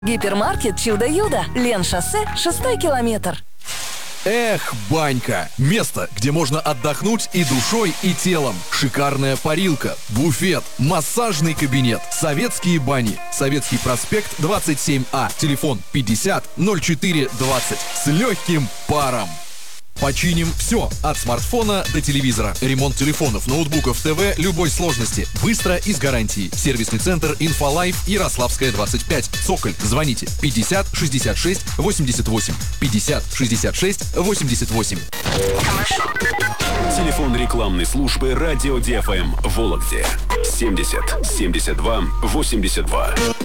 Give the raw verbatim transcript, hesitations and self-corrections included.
Гипермаркет «Чудо-Юдо», Лен-шоссе, шестой километр. Эх, банька! Место, где можно отдохнуть и душой, и телом. Шикарная парилка, буфет, массажный кабинет, советские бани. Советский проспект двадцать семь А. Телефон пятьдесят ноль четыре двадцать. С легким паром. Починим все, от смартфона до телевизора. Ремонт телефонов, ноутбуков, ТВ любой сложности. Быстро и с гарантией. Сервисный центр «Инфолайф», Ярославская, двадцать пять. Цоколь. Звоните пятьдесят шестьдесят шесть восемьдесят восемь. пятьдесят шестьдесят шесть восемьдесят восемь. Телефон рекламной службы «Радио ди эф эм» в Вологде. семьдесят семьдесят два восемьдесят два.